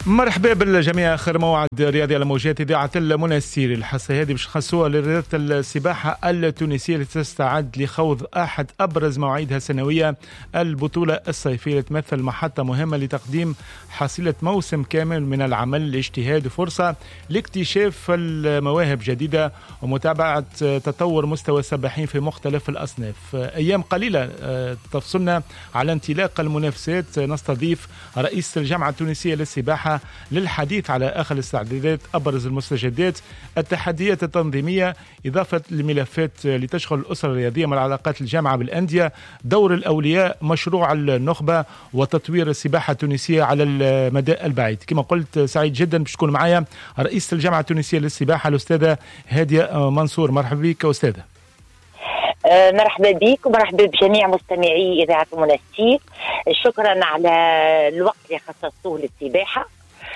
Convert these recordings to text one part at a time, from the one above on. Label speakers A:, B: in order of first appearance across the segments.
A: مرحبا بالجميع. آخر موعد رياضي على موجات إذاعة المنستير. الحصة هذه باش نخصوها لرياضة السباحة التونسية اللي تستعد لخوض أحد أبرز مواعيدها السنوية، البطولة الصيفية، اللي تمثل محطة مهمة لتقديم حصيلة موسم كامل من العمل، الاجتهاد وفرصة لاكتشاف المواهب جديدة ومتابعة تطور مستوى السباحين في مختلف الأصناف. أيام قليلة تفصلنا على انطلاق المنافسات. نستضيف رئيس الجامعة التونسية للسباحة للحديث على آخر الاستعدادات، أبرز المستجدات، التحديات التنظيمية، إضافة الملفات لتشغل الأسرة الرياضية مع علاقات الجامعة بالأندية، دور الأولياء، مشروع النخبة، وتطوير السباحة التونسية على المدى البعيد. كما قلت سعيد جدا باش تكون معايا رئيس الجامعة التونسية للسباحة الأستاذة هادية منصور. مرحبا بك أستاذة.
B: مرحبا بك ومرحبا بجميع مستمعي إذاعة المنستير. شكرا على الوقت اللي خصصتوه للسباحة،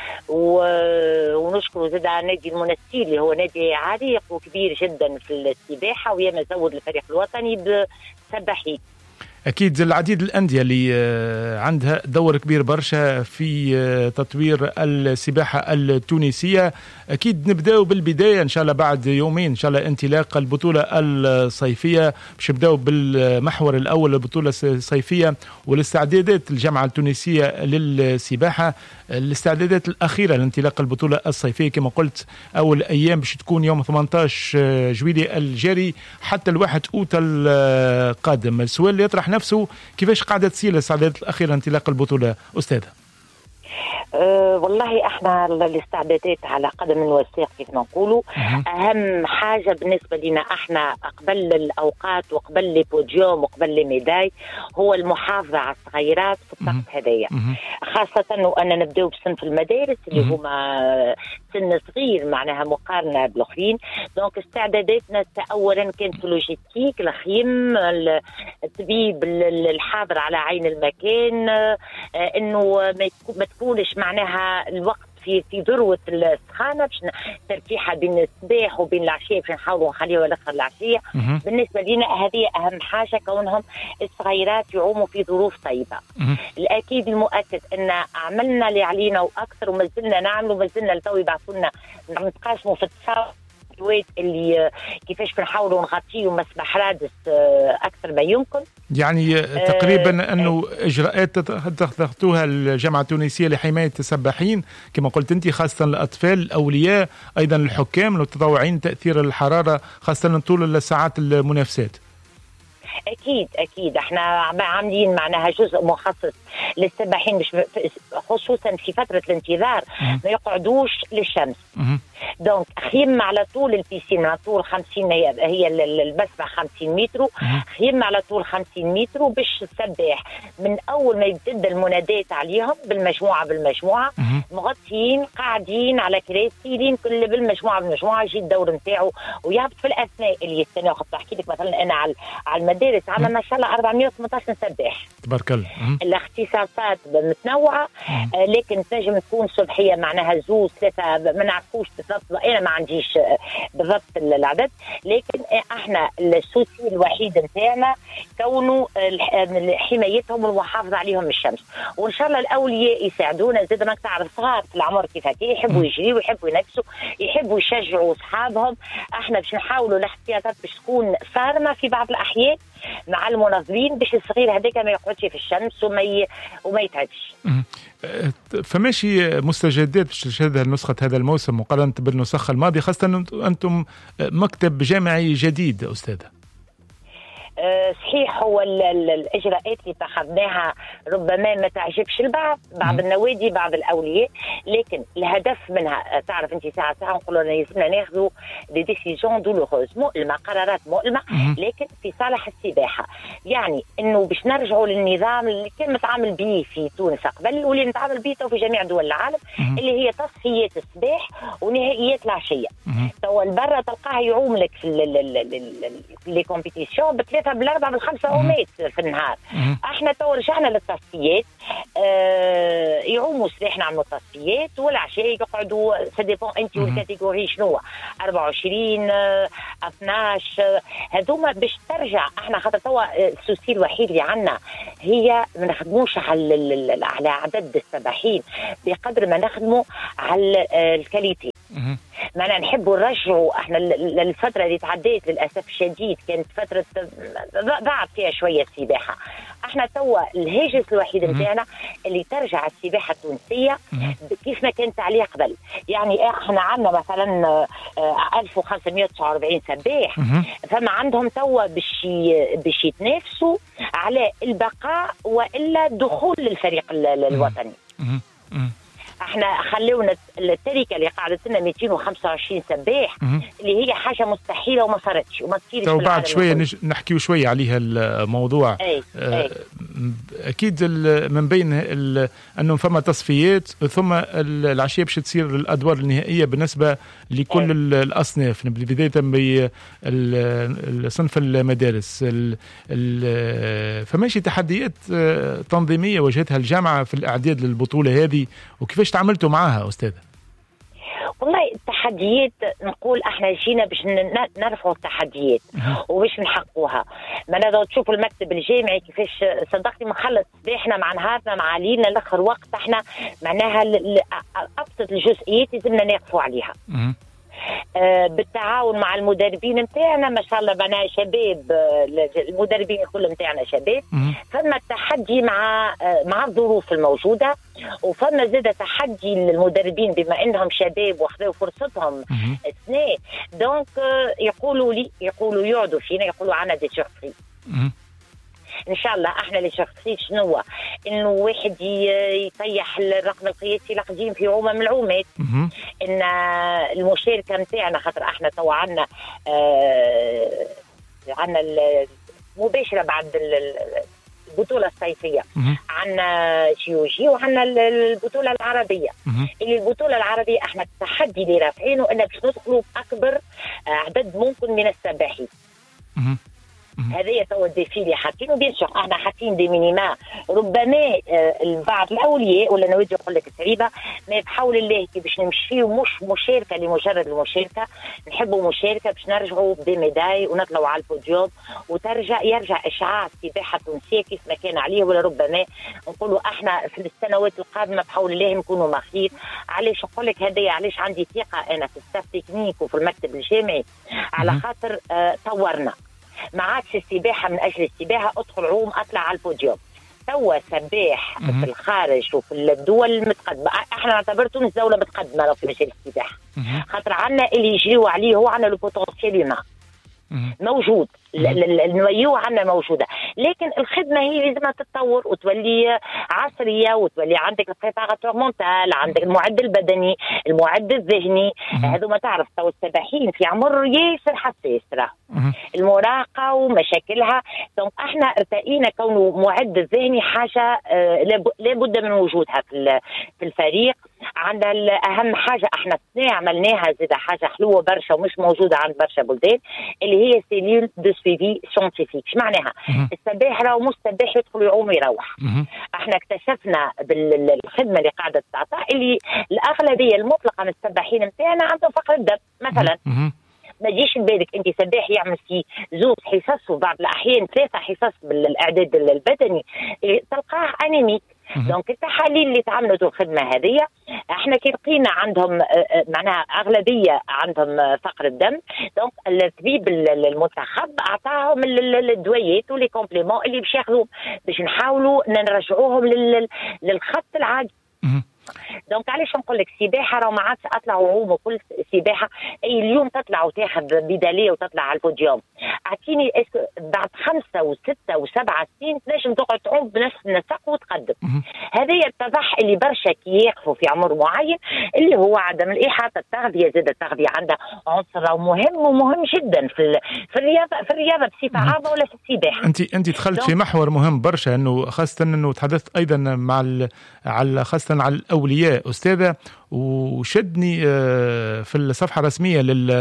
B: ونشكر زاد نادي المنستير اللي هو نادي عريق وكبير جدا في السباحة وياما زود الفريق الوطني بسباحين.
A: أكيد العديد الأندية اللي عندها دور كبير برشا في تطوير السباحة التونسية. أكيد نبدأ بالبداية إن شاء الله بعد يومين إن شاء الله انطلاق البطولة الصيفية، باش نبدأ بالمحور الأول البطولة الصيفية والاستعدادات الجامعة التونسية للسباحة. الاستعدادات الأخيرة لانطلاق البطولة الصيفية كما قلت أول أيام باش تكون يوم 18 جويلية الجاري حتى 1 أوت القادم. السؤال اللي يطرح نفسه كيفاش قاعدة تصير الاستعدادات الأخيرة لانطلاق البطولة أستاذة؟
B: والله احنا الاستعدادات على قدم وساق كيف ما نقولوا. اهم حاجه بالنسبه لنا احنا قبل الاوقات وقبل لي بوديوم وقبل لي ميداي هو المحافظه على الصغيرات في الوقت هذايا، خاصه وان نبداو بصنف المدارس اللي هما سن صغير معناها مقارنه بالاخرين. دونك استعداداتنا اولا كانت لوجيستيك، الخيم، الطبيب الحاضر على عين المكان، انه ما تكونش معناها الوقت في ذروة السخانة باش ترتيحة بين الصباح وبين العشية باش نحاولوا نخليوها لاخر العشية. بالنسبة لنا هذه أهم حاجة، كونهم الصغيرات يعوموا في ظروف طيبة. الأكيد المؤكد أن عملنا اللي علينا وأكثر وما زلنا نعمل وما زلنا لتو يبعثوا لنا نتقاسموا في التصاور اللي كيفاش بنحاولوا نغطيه مسبح رادس اكثر ما يمكن.
A: يعني تقريبا انه اجراءات تاخذوها الجامعه التونسيه لحمايه السباحين كما قلت انت، خاصه الاطفال، الاولياء، ايضا الحكام المتطوعين، تاثير الحراره خاصه طول الساعات المنافسات.
B: اكيد احنا عاملين معناها جزء مخصص للسباحين خصوصا في فتره الانتظار ما يقعدوش للشمس. دونك خيم على طول البيسين على طول 50 هي المسبح 50 متر، خيم على طول 50 متر باش السباح من اول ما يبدا المنادات عليهم بالمجموعه مغطيين قاعدين على كراسي لين كل بالمجموعه يجي الدور نتاعو ويهبط في الاثناء اللي يستناو. خاطر احكي لك مثلا انا على المدارس عندنا ما شاء الله 418 سباح تبارك الله. الاختصاصات متنوعه، لكن تنجم تكون صبحيه معناها 2 3 ما نعرفوش بالضبط، انا ما عنديش بالضبط العدد، لكن احنا السوسي الوحيد نتاعنا كونه حمايتهم والمحافظه عليهم من الشمس. وان شاء الله الاولياء يساعدونا. زاد ما تعرف صغار في العمر كيف هكا يحبوا يجريوا ويحبوا ينافسوا يحبوا يشجعوا اصحابهم. احنا باش نحاولوا الاحتياطات باش تكون صارمه في بعض الاحيان مع المنظمين باش الصغير هذاك ما يقعدش في الشمس وما يتعبش.
A: فماشي مستجدات باش تشهدها نسخة هذا الموسم مقارنة بالنسخة الماضية، خاصة أنتم مكتب جامعي جديد أستاذة؟
B: صحيح، هو الإجراءات اللي اتخذناها ربما ما تعجبش البعض، بعض النوادي بعض الأولياء، لكن الهدف منها تعرف أنت ساعة نقولوا لازمنا ناخذوا دي ديسيجن دولوروز، مؤلمة، قرارات مؤلمة، لكن في صالح السباحة. يعني إنه باش نرجعوا للنظام اللي كان متعامل به في تونس قبل واللي نتعامل به في جميع دول العالم، اللي هي تصفيات الصباح ونهائيات العشية. توا البرة تلقاه يعوم لك في لي كومبيتيسيون بثلاثة بالأربعة بالخمسة أومات في النهار. احنا تو رجعنا للتصفيات، يعوموا سباحنا على التصفيات، والعشاء يقعدوا سديبون انت والكاتيجوري شنو 24 12 هذوما باش ترجع. احنا خاطر توا السوسي الوحيد اللي عندنا هي ما نخدموش على عدد السباحين بقدر ما نخدموا على الكاليتي. معنا نحبوا نرجعوا احنا الفتره اللي تعديت للاسف الشديد كانت فتره ضاعت فيها شويه السباحه. احنا توا الهاجس الوحيد نتاعنا اللي ترجع السباحه التونسيه كيف ما كانت عليه قبل. يعني احنا عندنا مثلا 1549 سباح، فما عندهم توا باش يتنافسوا على البقاء والا الدخول للفريق الوطني. احنا خلونا التركه اللي قعدت لنا 225 سباح اللي هي حاجه مستحيله وما صارتش وما تصيرش.
A: وبعد شويه نحكيو شويه عليها الموضوع. اكيد من بين انه فما تصفيات ثم العشيه باش تصير الادوار النهائيه بالنسبه لكل الاصناف، بدايه بصنف المدارس. فماشي تحديات تنظيميه واجهتها الجامعه في الاعداد للبطوله هذه، وكيفاش تعاملتوا معها أستاذة؟
B: والله التحديات نقول احنا جينا باش نرفعوا التحديات وباش نحققوها. ما تشوفوا المكتب الجامعي كيفاش صدقني مخلص سباحنا مع نهارنا مع ليلنا لاخر وقت. احنا معناها ابسط الجزئيات لازمنا نقفوا عليها. بالتعاون مع المدربين نتاعنا ما شاء الله بنا شباب، المدربين كلهم نتاعنا شباب. فما التحدي مع الظروف الموجوده، وفما زاد تحدي للمدربين بما انهم شباب واخذوا فرصتهم السنه. دونك يقولوا يقعدوا فينا يقولوا عنا دي سوربريز. ان شاء الله احنا اللي شخصيا شنو انه واحد يطيح الرقم القياسي القديم في عومه من العومات. ان المشاركه نتاعنا خاطر احنا تو عندنا مباشره بعد البطوله الصيفيه عندنا جيوجي وعندنا البطوله العربيه. اللي البطوله العربيه احنا التحدي اللي رافعينه ان باش ندخلوا باكبر عدد ممكن من السباحين. هذا تو الديفي اللي حاطينه. بيان سور احنا حاطين دي مينيما ربما بعض الاولياء ولا نودي يقول لك صعيبه، ما بحول الله كي باش نمشيو مش مشاركه لمجرد المشاركه، نحبوا مشاركه باش نرجعوا بميداي ونطلعوا على البوديوم يرجع اشعاع السباحه التونسيه كيف ما كان عليه. ولا ربما نقولوا احنا في السنوات القادمه بحول الله نكونوا مخير. علاش نقول لك هذايا؟ علاش عندي ثقه انا في الستاف تكنيك وفي المكتب الجامعي؟ على خاطر طورنا. ما عادش السباحه من اجل السباحه ادخل عوم اطلع على البوديوم. توا سباح في الخارج وفي الدول المتقدمه، احنا نعتبر تونس دوله متقدمه لو في مجال السباحه، خاطر عندنا اللي يجريوا عليه هو عندنا لو بوتنسيال موجود، النويو عندنا موجوده. لكن الخدمه هي لازمها تتطور وتولي عصريه وتولي عندك البريباراتور مونتال، عندك المعد البدني، المعد الذهني. هذو ما تعرف تو السباحين في عمر ياسر حساس راه المراهقه ومشاكلها. دونك احنا ارتقينا كونه معد الذهني حاجه لابد من وجودها في الفريق. عندنا اهم حاجه احنا عملناها زيد حاجه حلوه برشا ومش موجوده عند برشا بلدان، اللي هي سيلول دو سويفي سيانتيفيك. اش معناها؟ السباح راهو مش سباح يدخل يعوم يروح. احنا اكتشفنا بالخدمه اللي قاعده تعطى اللي الاغلبيه المطلقه من السباحين نتاعنا عندهم فقر الدم مثلا. ما تجيش بالك انت سباح يعمل في زوج حصص وبعض الاحيان 3 حصص بالاعداد البدني تلقاه انيميك. دونك التحاليل اللي تعملت الخدمه هذه احنا كي لقينا عندهم معناها اغلبيه عندهم فقر الدم. دونك الطبيب المنتخب اعطاهم الدويات ولي كومبليمون اللي باش ياخذوهم باش نحاولوا نرجعوهم للخط العادي. دونك علاش نقول لك السباحه راه ما عادش اطلعوا عوم كل سباحه اي اليوم تطلع وتاخذ ميداليه وتطلع على البوديوم. اعطيني اسكو بعد 5 و6 و7 سنين تنجم تقعد تعوم بنفس النسق وتقدم. هذه التضح اللي برشا كي يقفوا في عمر معين اللي هو عدم الاحاطه. التغذيه زاد التغذيه عندها عنصر مهم ومهم جدا في الرياضه بصفه عامه ولا في السباحه.
A: انت دخلت في محور مهم برشا، انه خاصه انه تحدثت ايضا مع خاصه على الاولياء استاذه، وشدني في الصفحه الرسميه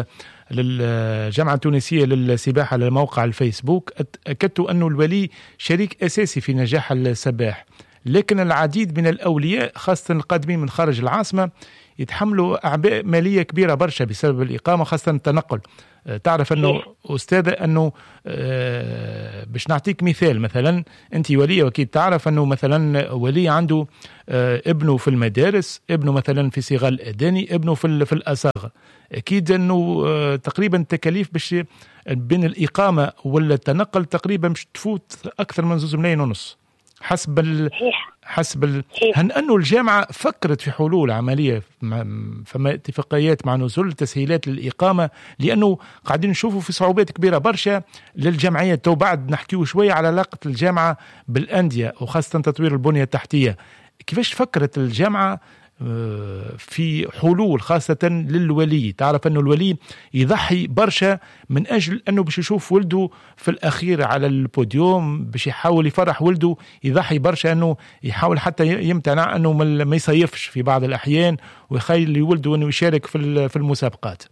A: للجامعه التونسيه للسباحه على موقع الفيسبوك اكدت انه الولي شريك اساسي في نجاح السباح. لكن العديد من الأولياء خاصة القادمين من خارج العاصمة يتحملوا أعباء مالية كبيرة برشا بسبب الإقامة، خاصة التنقل. تعرف أنه أستاذة أنه باش نعطيك مثال، مثلا أنت ولية وأكيد تعرف أنه مثلا ولي عنده ابنه في المدارس، ابنه مثلا في صغار الأداني، ابنه في الأصاغة، أكيد أنه تقريبا التكاليف باش بين الإقامة ولا التنقل تقريبا مش تفوت أكثر من 2.5 ملايين حسب هن أنه الجامعة فكرت في حلول عملية، فما اتفاقيات مع نزول تسهيلات للإقامة، لأنه قاعدين نشوفوا في صعوبات كبيرة برشا للجمعيات. وبعد نحكيو شوية على علاقة الجامعة بالأندية وخاصة تطوير البنية التحتية. كيفاش فكرت الجامعة في حلول خاصة للولي؟ تعرف أنه الولي يضحي برشا من أجل أنه باش يشوف ولده في الأخير على البوديوم، باش يحاول يفرح ولده، يضحي برشا أنه يحاول حتى يمتنع أنه ما يصيفش في بعض الأحيان ويخلي ولده أنه يشارك في المسابقات.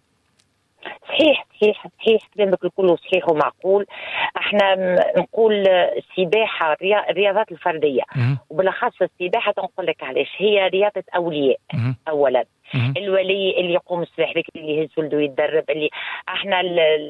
B: صحيح كلامك الكل صحيح ومعقول. احنا نقول السباحه الرياضات الفرديه وبالاخص السباحه، تنقول لك علاش هي رياضه اولياء. اولا الولي اللي يقوم الصباح بكري اللي يهز ولده يتدرب، اللي احنا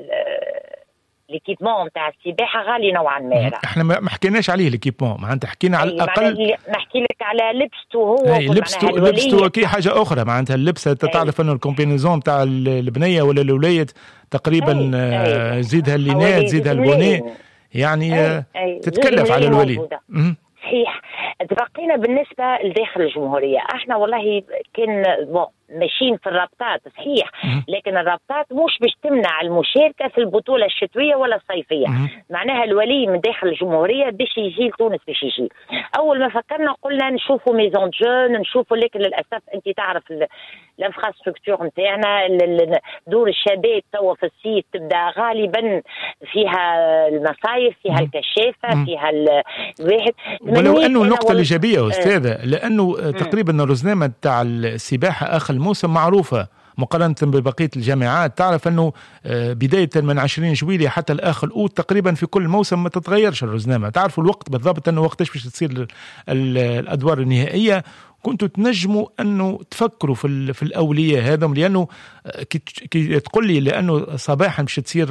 B: ليكيبمون نتاع السباحه غالي نوعا ما.
A: احنا ما حكيناش عليه ليكيبمون، معناتها حكينا على الاقل
B: نحكي لك على لبسته هو.
A: لبسته كي حاجه اخرى، معناتها اللبسه تعرف انه الكومبينيزون تاع البنيه ولا الوليد تقريبا زيدها اللينات زيدها البونيه، يعني تتكلف على الولي.
B: صحيح. تبقينا بالنسبه لداخل الجمهوريه، احنا والله كان ماشيين في الرابطات صحيح، لكن الرابطات مش باش تمنع المشاركه في البطوله الشتويه ولا الصيفيه. معناها الولي من داخل الجمهوريه باش يجي لتونس، باش يجي اول ما فكرنا قلنا نشوفوا ميزون جون، نشوفوا، لكن للاسف انت تعرف الانفراستركتور نتاعنا، دور الشباب توا في الصيف تبدا غالبا فيها المصايف، فيها الكشافه، فيها الواحد.
A: ولو انه النقطه الايجابيه استاذه، لانه تقريبا الرزنامه تاع السباحه اخر الموسم معروفه مقارنة ببقية الجامعات. تعرف أنه بداية من 20 جويلية حتى الآخر الأوت تقريبا في كل موسم ما تتغيرش الرزنامة. تعرفوا الوقت بالضبط أنه وقتاش باش تصير الأدوار النهائية. كنتوا تنجموا أنه تفكروا في الأولياء هذا، لأنه كي تقول لي لأنه صباحا باش تصير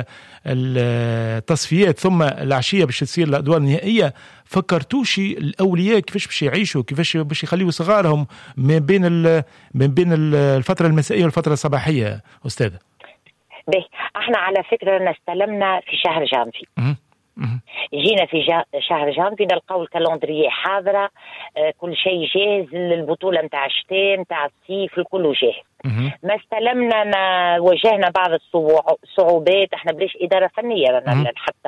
A: التصفيات ثم العشية باش تصير الأدوار النهائية، فكرتوش الأولياء كيفاش باش يعيشوا، كيفاش باش يخليوا صغارهم من بين الفترة المسائية والفترة الصباحية أستاذة؟
B: احنا على فكرة استلمنا في شهر جانفي. جينا في شهر جانفي نلقاو الكالندرية حاضرة، كل شيء جاهز للبطولة متاع الشتاء متاع الصيف، الكل جاهز. ما استلمنا، ما واجهنا بعض الصعوبات، احنا بلاش إدارة فنية حتى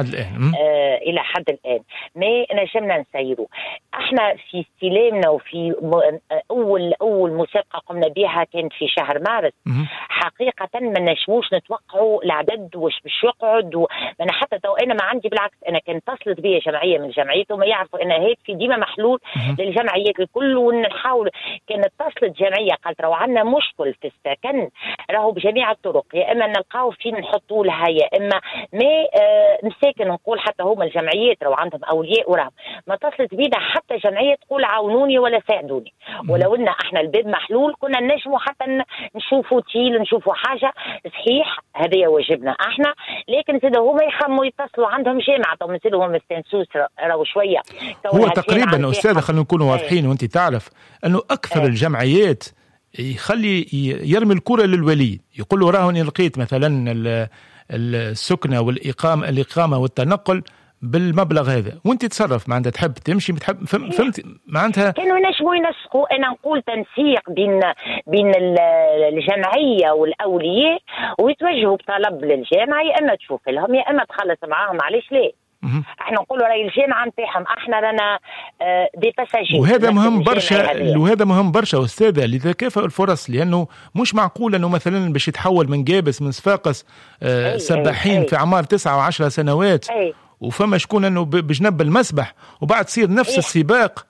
B: إلى حد الآن ما نجمنا نسيروا. احنا في استلامنا وفي أول مسابقة قمنا بها كانت في شهر مارس. حقيقة ما نجموش نتوقعوا العدد واش باش يقعد، أنا حتى تو أنا ما عندي، بالعكس أنا كان اتصلت بي جمعية من الجمعيات وما يعرفوا أن هيك في ديما محلول للجمعيات الكل، ونحاول. كانت اتصلت جمعية قالت راهو عندنا مشكل في السكن، راهو بجميع الطرق، يا إما نلقاو فين نحطوا لها، يا إما ما مساكن نقول حتى هما الجمعيات راهو عندهم أولياء وراهم. ما اتصلت بينا حتى جمعية تقول عاونوني ولا ساعدوني، ولو إن احنا الباب محلول كنا نجموا حتى نشوفوا تيل، نشوفوا حاجة صحيح، هذا واجبنا احنا. لكن زاد هما يخموا يتصلوا عندهم جامعة طب نزيدوا هم السنسوس راهو شوية.
A: هو تقريبا أستاذة خلينا نكونوا واضحين، وانت تعرف أنه أكثر الجمعيات يخلي يرمي الكرة للولي، يقول له راهو لقيت مثلا السكنة والإقامة والتنقل بالمبلغ هذا وانت تصرف، معناتها تحب تمشي بتحب، فهمت معناتها.
B: كانوا ينجموا ينسقوا، انا نقول تنسيق بين الجمعيه والاولياء، ويتوجهوا بطلب للجامعه، يا اما تشوف لهم يا اما تخلص معاهم، علاش لا. احنا نقولوا راهي الجامعه نتاعهم، احنا رانا دي باساجير،
A: وهذا مهم برشا، وهذا مهم برشا استاذه لتكافؤ الفرص، لانه مش معقول انه مثلا باش يتحول من جابس من صفاقس سباحين في اعمار 9 و10 سنوات، وفما شكون انه بجنب المسبح وبعد تصير نفس السباق،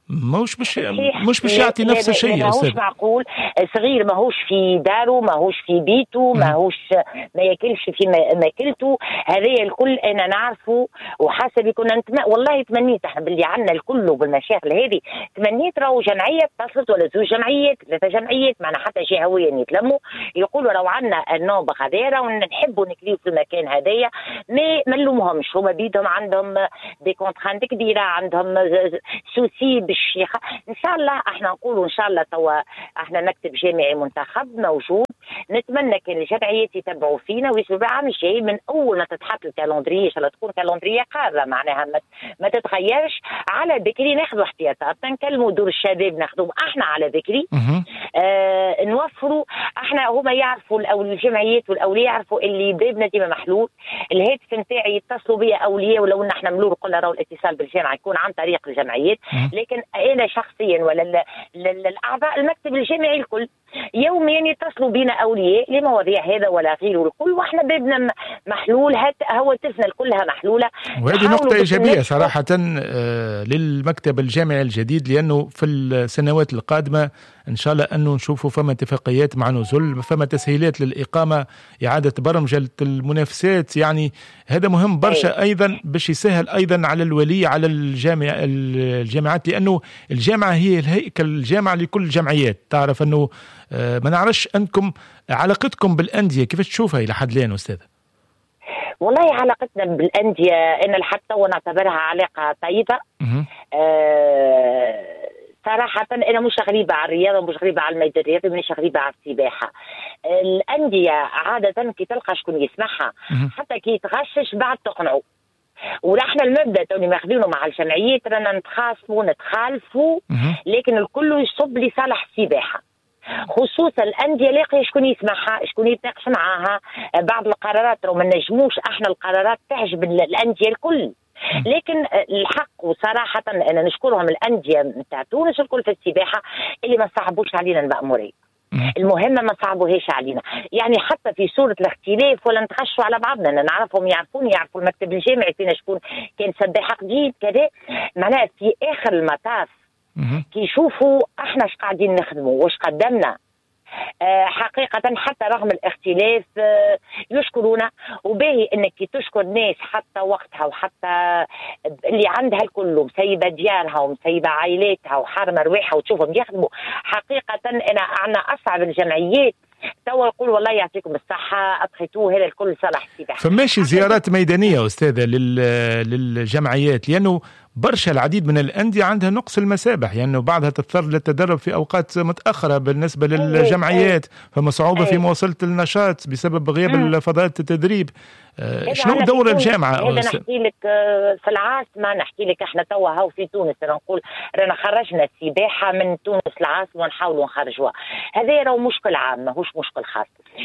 A: مش باش يعطي نفس الشيء.
B: ماهوش معقول صغير ماهوش في داره، ماهوش في بيته، ما ياكلش في ماكلته. هذايا الكل انا نعرفه وحسب يكون والله تمنيت احنا باللي عندنا الكل بالمشاغل هذه، تمنيت راهو جمعيه اتصلت ولا زوج جمعيات 3 جمعيات معنا حتى جهويا يتلموا يقولوا راهو عندنا النوبه هذايا ونحبوا نكليو في المكان هذايا. ما نلومهمش، هما بيدهم عندهم دي كونترانت كبيره، عندهم سوسي بالشيخ. ان شاء الله احنا نقولوا ان شاء الله توا احنا مكتب جامعي منتخب موجود، نتمنى كان الجمعيات يتبعوا فينا ويسلوا بالعام الجاي من اول ما تتحط الكالندريه ان شاء الله تكون كالندريه قاره معناها ما تتغيرش. على بكري ناخذوا احتياطات، نكلموا دور الشباب ناخذوهم احنا على بكري. نوفروا احنا هما يعرفوا الجمعيات والاولياء يعرفوا اللي بابنا ديما محلول. الهاتف نتاعي يتصلوا بيا اولياء ولو ان احنا ملول قلنا راهو الاتصال بالجامعه يكون عن طريق الجمعيات، لكن انا شخصيا ولا الاعضاء المكتب الجامعي الكل يوميا يتصلوا بنا اولياء لمواضيع هذا ولا غيره الكل، واحنا بابنا محلول. هواتفنا كلها محلوله.
A: وهذه نقطه ايجابيه صراحه للمكتب الجامعي الجديد، لانه في السنوات القادمه ان شاء الله انه نشوفوا فما اتفاقيات مع نزل، فما تسهيلات للاقامه، اعاده برمجه المنافسات. يعني هذا مهم برشا ايضا باش يسهل ايضا على الولي على الجامعات، لانه الجامعه هي الهيكل الجامعه لكل الجمعيات. تعرف انه ما نعرفش انكم علاقتكم بالانديه كيفاش تشوفها الى حد الان استاذه؟
B: والله علاقتنا بالانديه انا لحد تو نعتبرها علاقه طيبه. صراحة أنا مش غريبة على الرياضة ومش غريبة على الميدان الرياضي ومش غريبة على السباحة. الأندية عادة كي تلقى شكون يسمعها حتى كي تغشش بعد تقنعوا. ونحن المبدا توني ماخذينه مع الجمعيات رانا نتخاصموا نتخالفوا، لكن الكل يصب لصالح السباحة. خصوصا الانديه لاقيه شكون يسمعها شكون يتناقش معاها. بعض القرارات ما نجموش احنا القرارات تعجب الانديه الكل، لكن الحق وصراحه انا نشكرهم الانديه نتاع تونس الكل في السباحه اللي ما صعبوش علينا المأموريه. المهمه ما صعبوهاش علينا، يعني حتى في صوره الاختلاف ولا نتخشوا على بعضنا. نعرفهم يعرفوني، يعرفوا المكتب الجامعي فينا شكون كان سباح قديم كذا. معناها في اخر المطاف كي يشوفوا احنا اش قاعدين نخدموا واش قدمنا حقيقة حتى رغم الاختلاف يشكرونا. وباهي انك تشكر ناس حتى وقتها وحتى اللي عندها الكل مسيبة ديارها ومسيبة عائلاتها وحارمة رواحها وتشوفهم يخدموا. حقيقة انا عنا اصعب الجمعيات توا يقول والله يعطيكم الصحة أبخيتوه هذا الكل صالح السباحة.
A: فماشي زيارات ميدانية أستاذة للجمعيات، لأنه برشا العديد من الأندية عندها نقص المسابح، لأنه يعني بعضها تضطر للتدرب في أوقات متأخرة بالنسبة للجمعيات، فما صعوبة في مواصلة النشاط بسبب غياب فضاءات التدريب. شنو دور الجامعة؟
B: هذا نحكي لك في العاصمة، نحكي لك احنا توا هاو في تونس نقول رانا خرجنا السباحة من تونس العاصمة ونحاولوا نخرجوها. هذا راهو مشكل عام ماهوش مشكل خاص.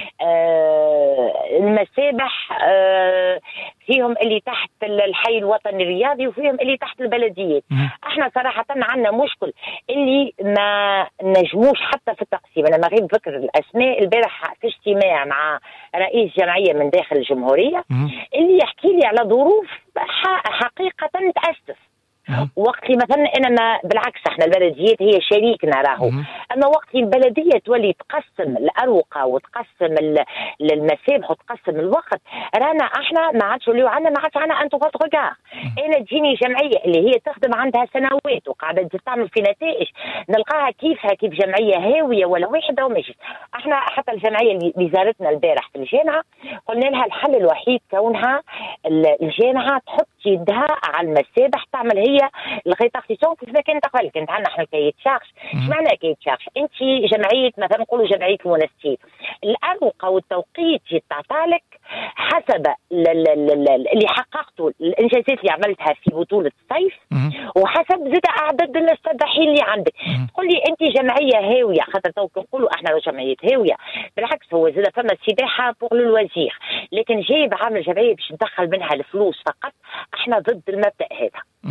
B: المسابح فيهم اللي تحت الحي الوطني الرياضي وفيهم اللي تحت البلديات. احنا صراحة عندنا مشكل اللي ما نجموش حتى في التقسيم. انا ما غير بذكر الاسماء. البارح في اجتماع مع رئيس جمعية من داخل الجمهورية اللي يحكي لي على ظروف حقيقة تأسف. وقت مثلا انا ما بالعكس احنا البلديات هي شريكنا راهو، اما وقت البلديه تولي تقسم الاروقه وتقسم المسابح وتقسم الوقت رانا احنا ما عادش اللي عندنا ما عادش عندنا انتو فوتوغار. انا تجيني جمعيه اللي هي تخدم عندها سنوات وقاعده تعمل في نتائج نلقاها كيفها كيف جمعيه هاويه ولا واحده وماشي. احنا حتى الجمعيه اللي زارتنا البارح في الجامعه قلنا لها الحل الوحيد كونها الجامعه تحط يدها على المسابح تعمل هي الغيطاكسيون كيف ما كانت قبل. كانت عندنا احنا كايت شارج. ايش معنى كايت شارج؟ انت جمعيه مثلا نقولوا جمعيه المنسيين الاروقه والتوقيت يتعطالك حسب اللي حققته الانجازات اللي عملتها في بطوله الصيف وحسب زاد عدد السباحين اللي عندك. تقول لي انت جمعيه هاويه خاطر نقولوا احنا جمعيه هاويه. بالعكس هو زاد فما سباحه بور الوزير، لكن جايب عامل جمعيه باش ندخل منها الفلوس فقط. احنا ضد المبدا هذا.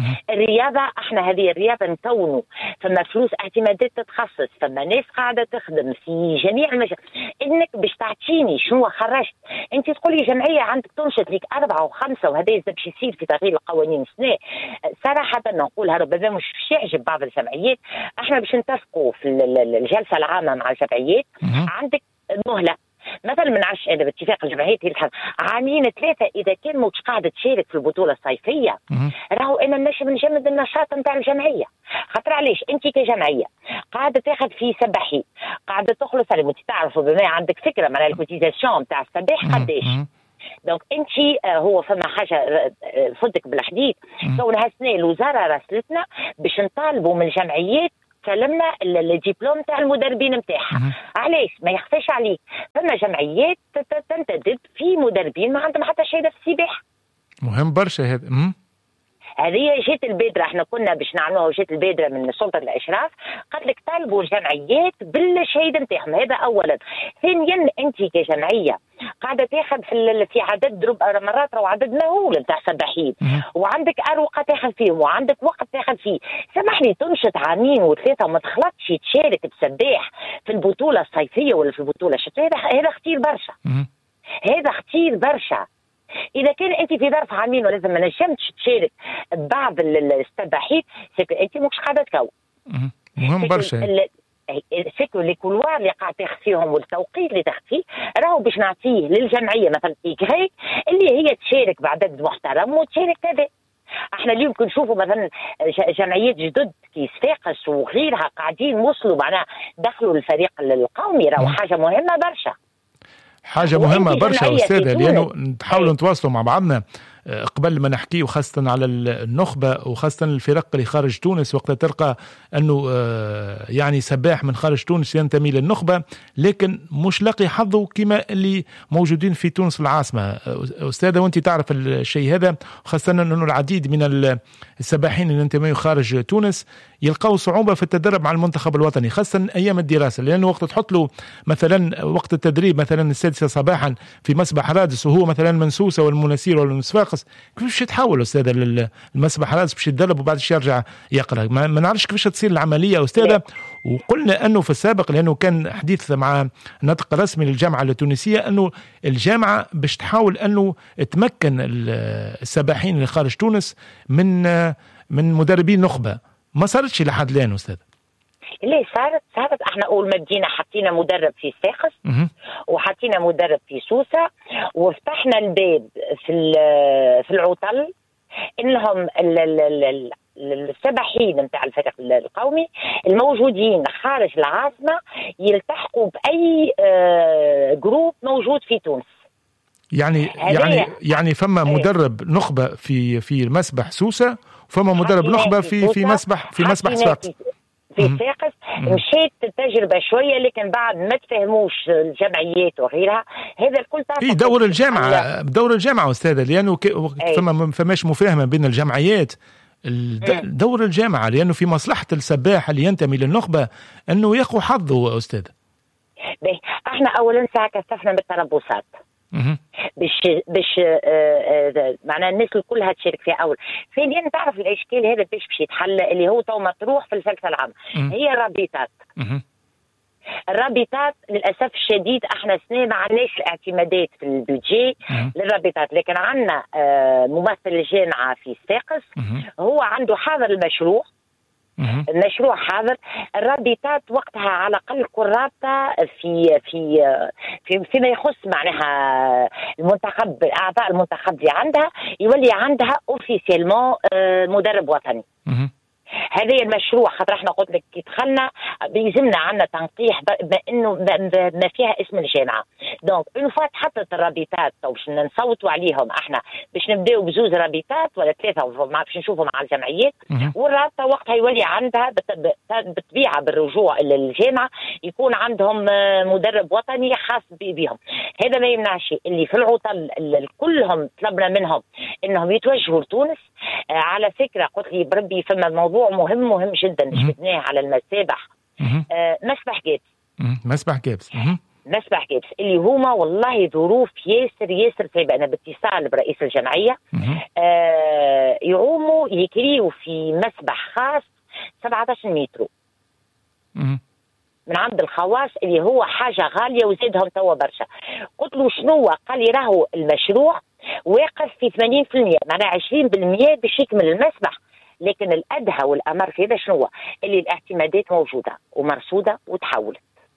B: الرياضة احنا هذه الرياضة نكونوا فما فلوس اعتمادات تتخصص، فما ناس قاعدة تخدم في جميع المجال. انك باش تعطيني شنو خرجت، انت تقولي جمعية عندك تنشط لك 4 و5 وهذا باش يصير في تغيير القوانين السنة. صراحة نقولها ربما مش يعجب بعض الجمعيات، احنا باش نتفقوا في الجلسة العامة مع الجمعيات عندك مهلة مثلا من 10 باتفاق الجمعيات عامين 3 اذا كان موش قاعده تشارك في البطوله الصيفيه راهو انا نجم نجمد النشاط نتاع الجمعيه. خاطر علاش انت كجمعيه قاعده تاخذ في سباحين قاعده تخلص عليهم، انت تعرفوا بما عندك فكره معناها الكوتيزاسيون نتاع السباح قداش. دونك انت هو فما حاجه فدك بالحديد كونها سنه الوزاره راسلتنا باش نطالبوا من الجمعيات سلمنا الدبلوم تاع المدربين نتاعها. علاش ما يخفاش عليك فما جمعيات تنتدب في مدربين ما عندهم حتى شهاده في السباحه.
A: مهم برشا هذا.
B: هذه جات البادره، احنا كنا باش نعملوها وجات البادره من سلطه الاشراف قالت لك طالبوا الجمعيات بالشهاده نتاعهم. هذا اولا. ثانيا انت كجمعيه قاعده تاخذ في عدد مرات او عدد مهول نتاع سباحين وعندك اروقه تاخذ فيهم وعندك وقت تاخذ فيه. سامحني تنشط عامين و3 وما تخلطش تشارك بسباح في البطوله الصيفيه ولا في البطوله الشتويه، هذا خطير برشا. هذا خطير برشا. إذا كان أنت في ظرف عامين ولازم ما نجمتش تشارك بعض السباحين أنت مش قاعدة تكون.
A: مهم برشا.
B: سكو لي كولوار اللي قاعد تخفيهم والتوقيت اللي تخفيه راهو باش نعطيه للجمعية مثلا إيكغيك اللي هي تشارك بعدد محترم وتشارك كذا. احنا اليوم كنشوفوا مثلا جمعيات جدد كي صفاقس وغيرها قاعدين وصلوا معناها دخلوا الفريق القومي، راهو حاجة مهمة برشا.
A: حاجة مهمة برشا أستاذة، لأنه نحاولوا نتواصلوا مع بعضنا قبل ما نحكي وخاصة على النخبة وخاصة الفرق اللي خارج تونس. وقت تلقى أنه يعني سباح من خارج تونس ينتمي للنخبة لكن مش لاقي حظه كما اللي موجودين في تونس العاصمة. أستاذة وانت تعرف الشيء هذا، خاصة أنه العديد من السباحين اللي ينتميوا خارج تونس يلقوا صعوبة في التدرب مع المنتخب الوطني خاصة أيام الدراسة، لأنه وقت تحط له مثلا وقت التدريب مثلا 6 صباحا في مسبح رادس وهو مثلا من سوسة والمناسير ولا من صفاقس، كيفاش يتحول أستاذة المسبح رادس باش يتدرب وبعد يرجع يقرأ؟ ما نعرفش كيفاش تصير العملية أستاذة. وقلنا أنه في السابق لأنه كان حديث مع نطق رسمي للجامعة التونسية أنه الجامعة باش تحاول أنه تمكن السباحين اللي خارج تونس من مدربين نخبة. ما صارتش لحد الآن أستاذ.
B: ليه صارت احنا اول ما بدينا حطينا مدرب في صفاقس وحطينا مدرب في سوسة وفتحنا الباب في العطل انهم السباحين نتاع الفريق القومي الموجودين خارج العاصمة يلتحقوا بأي جروب موجود في تونس.
A: يعني فما مدرب نخبة في مسبح سوسة وفما مدرب نخبة في مسبح صفاقس.
B: في صفاقس مشيت التجربة شوية لكن بعد ما تفهموش الجمعيات وغيرها هذا الكل
A: تعرف دور الجامعة أستاذة، لأنه فماش مفاهمة بين الجمعيات. دور الجامعة لأنه في مصلحة السباح اللي ينتمي للنخبة أنه يقوى حظه أستاذ.
B: احنا أولا ساعة كثفنا بالتربصات باش معناها الناس كلها تشارك فيها. اول ثانيا تعرف الاشكال هذا باش يتحل اللي هو تو مطروح في الجلسه العامه هي الرابطات للاسف الشديد احنا سنه ما عندناش الاعتمادات في البودجي للرابطات، لكن عندنا ممثل الجامعه في صفاقس هو عنده حاضر المشروع المشروع حاضر. الرابطات وقتها على الاقل كل رابطه فيما يخص معناها المنتخب اعضاء المنتخب اللي عندها يولي عندها اوفيسيلمون مدرب وطني. هذا المشروع خاطر احنا قلت لك كي دخلنا بيلزمنا عندنا تنقيح بانه ما فيها اسم الجامعه. دونك اون فوا تحطت الرابطات باش نصوتوا عليهم احنا باش نبداو بزوز رابطات ولا 3 باش نشوفوا مع الجمعيات والرابطه وقتها يولي عندها بالطبيعه بالرجوع الى الجامعه يكون عندهم مدرب وطني خاص بهم. هذا ما يمنعش اللي في العطل كلهم طلبنا منهم انهم يتوجهوا لتونس. على فكره قلت لي بربي فما موضوع مهم جدا شفناه على المسابح. مسبح جابس مسبح كابس اللي هما والله ظروف ياسر صعبة. أنا باتصال برئيس الجمعية يعوموا يكريوا في مسبح خاص 17 متر من عند الخواص اللي هو حاجة غالية وزيدهم توا برشا. قلت له شنو؟ قال لي راهو المشروع واقف في 80%، معناها 20% باش يكمل المسبح، لكن الأدهى والأمر في هذا شنو؟ اللي الاعتمادات موجودة ومرصودة وتحولت.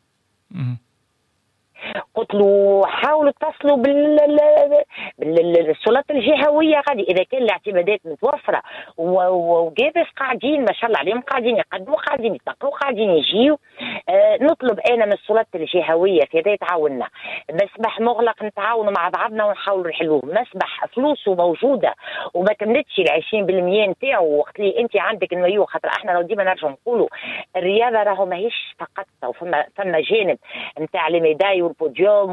B: قلت له حاولوا اتصلوا بالسلطات الجهويه غادي اذا كان الاعتمادات متوفره وجابس قاعدين ما شاء الله عليهم، قاعدين يقدموا، قاعدين يتنقلوا، قاعدين يجيوا. نطلب انا من السلطات الجهويه في هذا يتعاوننا. مسبح مغلق نتعاونوا مع بعضنا ونحاولوا نحلوه. مسبح فلوسه موجوده وما كملتش ال 20% نتاعو. وقت اللي انت عندك المايو، خاطر احنا لو ديما نرجعوا نقولوا الرياضه راهو ماهيش فقط، فما جانب نتاع الميداي والبوديوم